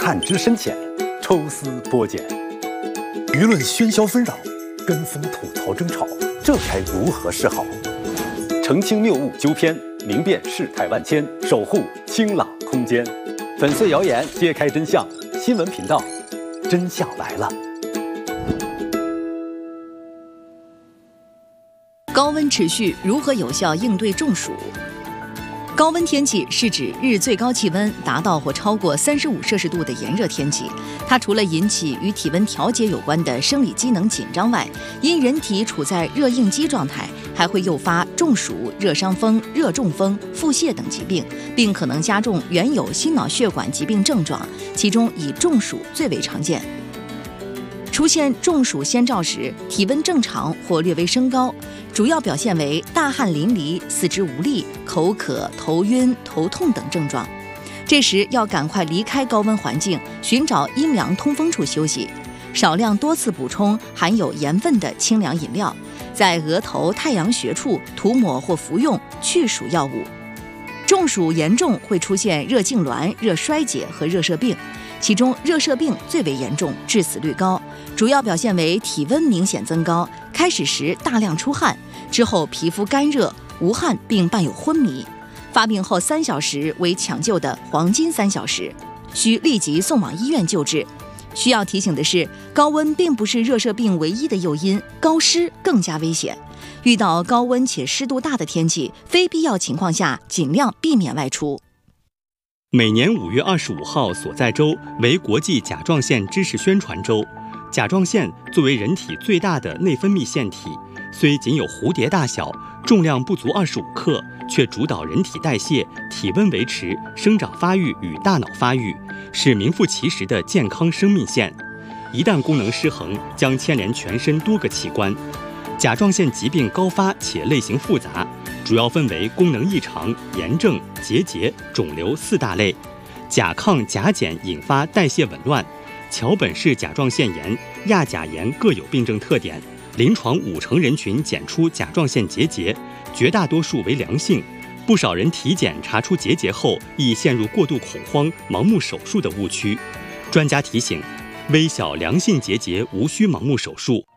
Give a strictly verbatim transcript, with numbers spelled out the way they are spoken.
探知深浅，抽丝剥茧。舆论喧嚣纷扰，跟风吐槽争吵，这该如何是好？澄清谬误纠偏，明辨事态万千，守护清朗空间。粉碎谣言，揭开真相。新闻频道，真相来了。 高温持续，如何有效应对中暑？高温天气是指日最高气温达到或超过三十五摄氏度的炎热天气。它除了引起与体温调节有关的生理机能紧张外，因人体处在热应激状态，还会诱发中暑、热伤风、热中风、腹泻等疾病，并可能加重原有心脑血管疾病症状，其中以中暑最为常见。出现中暑先兆时，体温正常或略微升高，主要表现为大汗淋漓、四肢无力、口渴、头晕、头痛等症状。这时要赶快离开高温环境，寻找阴凉通风处休息，少量多次补充含有盐分的清凉饮料，在额头、太阳穴处涂抹或服用去暑药物。中暑严重会出现热痉挛、热衰竭和热射病，其中热射病最为严重，致死率高，主要表现为体温明显增高，开始时大量出汗，之后皮肤干热、无汗并伴有昏迷，发病后三小时为抢救的黄金三小时，需立即送往医院救治。需要提醒的是，高温并不是热射病唯一的诱因，高湿更加危险。遇到高温且湿度大的天气，非必要情况下尽量避免外出。 每年五月二十五号所在周为国际甲状腺知识宣传周。甲状腺作为人体最大的内分泌腺体，虽仅有蝴蝶大小，重量不足二十五克，却主导人体代谢、体温维持、生长发育与大脑发育，是名副其实的健康生命线。一旦功能失衡，将牵连全身多个器官。甲状腺疾病高发且类型复杂，主要分为功能异常、炎症、结节、肿瘤四大类。甲亢、甲减引发代谢紊乱，桥本氏甲状腺炎、亚甲炎各有病症特点，临床五成人群检出甲状腺结节，绝大多数为良性。不少人体检查出结节后，易陷入过度恐慌、盲目手术的误区。专家提醒，微小良性结节无需盲目手术。